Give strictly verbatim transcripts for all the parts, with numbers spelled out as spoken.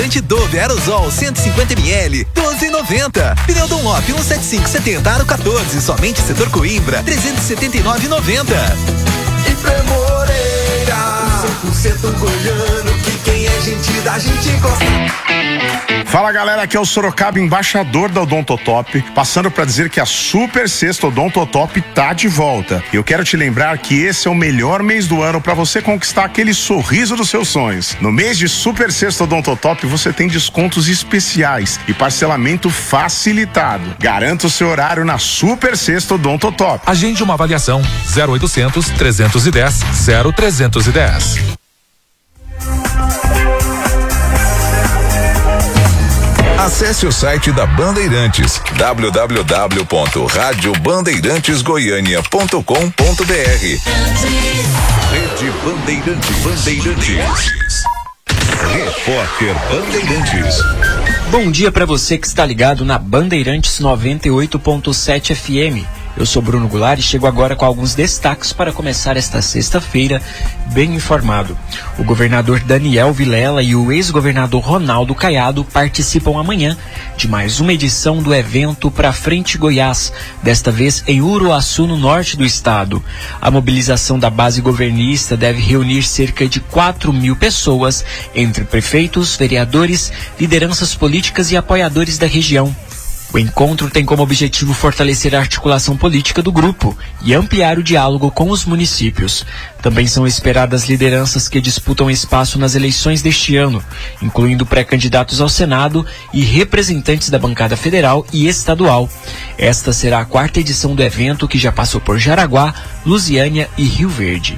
Dove Aerosol cento e cinquenta mililitros, doze e noventa. Pneu Dunlop cento e setenta e cinco setenta aro quatorze, somente setor Coimbra, trezentos e setenta e nove e noventa. E Moreira, cem por cento goiano, que quem é gente da gente gosta. Fala galera, aqui é o Sorocaba, embaixador da Odontotop, passando para dizer que a Super Sexta Odontotop tá de volta. Eu quero te lembrar que esse é o melhor mês do ano para você conquistar aquele sorriso dos seus sonhos. No mês de Super Sexta Odontotop você tem descontos especiais e parcelamento facilitado. Garanta o seu horário na Super Sexta Odontotop. Agende uma avaliação zero oitocentos, trezentos e dez, zero trezentos e dez. Acesse o site da Bandeirantes, w w w ponto rádio bandeirantes goiânia ponto com ponto b r. Rede Bandeirantes. Bandeirantes. Repórter Bandeirantes. Bom dia para você que está ligado na Bandeirantes noventa e oito ponto sete F M. Eu sou Bruno Goulart e chego agora com alguns destaques para começar esta sexta-feira bem informado. O governador Daniel Vilela e o ex-governador Ronaldo Caiado participam amanhã de mais uma edição do evento Pra Frente Goiás, desta vez em Uruaçu, no norte do estado. A mobilização da base governista deve reunir cerca de quatro mil pessoas, entre prefeitos, vereadores, lideranças políticas e apoiadores da região. O encontro tem como objetivo fortalecer a articulação política do grupo e ampliar o diálogo com os municípios. Também são esperadas lideranças que disputam espaço nas eleições deste ano, incluindo pré-candidatos ao Senado e representantes da bancada federal e estadual. Esta será a quarta edição do evento, que já passou por Jaraguá, Lusiânia e Rio Verde.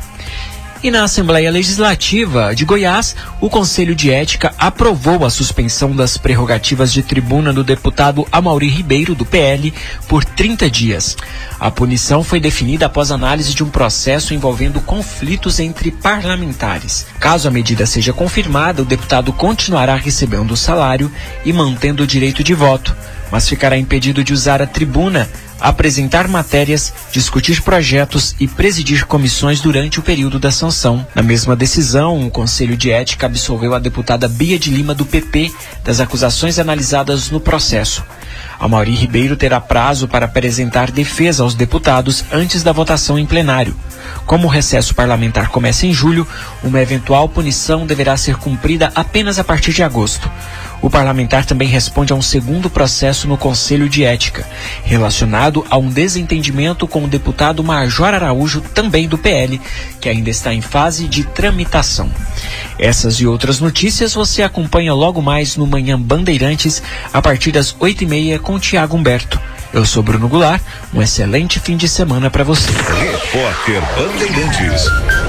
E na Assembleia Legislativa de Goiás, o Conselho de Ética aprovou a suspensão das prerrogativas de tribuna do deputado Amaury Ribeiro, do P L, por trinta dias. A punição foi definida após análise de um processo envolvendo conflitos entre parlamentares. Caso a medida seja confirmada, o deputado continuará recebendo o salário e mantendo o direito de voto, mas ficará impedido de usar a tribuna, apresentar matérias, discutir projetos e presidir comissões durante o período da sanção. Na mesma decisão, o Conselho de Ética absolveu a deputada Bia de Lima, do P P, das acusações analisadas no processo. Amaury Ribeiro terá prazo para apresentar defesa aos deputados antes da votação em plenário. Como o recesso parlamentar começa em julho, uma eventual punição deverá ser cumprida apenas a partir de agosto. O parlamentar também responde a um segundo processo no Conselho de Ética, relacionado a um desentendimento com o deputado Major Araújo, também do P L, que ainda está em fase de tramitação. Essas e outras notícias você acompanha logo mais no Manhã Bandeirantes, a partir das oito e meia, com Tiago Humberto. Eu sou Bruno Goulart, um excelente fim de semana para você. Repórter Bandeirantes.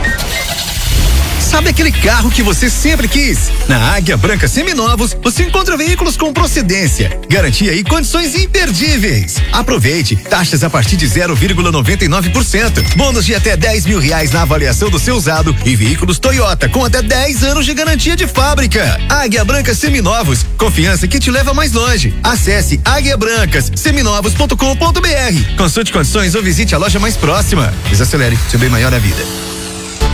Sabe aquele carro que você sempre quis? Na Águia Branca Seminovos, você encontra veículos com procedência, garantia e condições imperdíveis. Aproveite, taxas a partir de zero vírgula noventa e nove por cento, bônus de até dez mil reais na avaliação do seu usado e veículos Toyota com até dez anos de garantia de fábrica. Águia Branca Seminovos, confiança que te leva mais longe. Acesse águia brancas seminovos ponto com ponto b r. Consulte condições ou visite a loja mais próxima. Desacelere, seu bem maior na vida.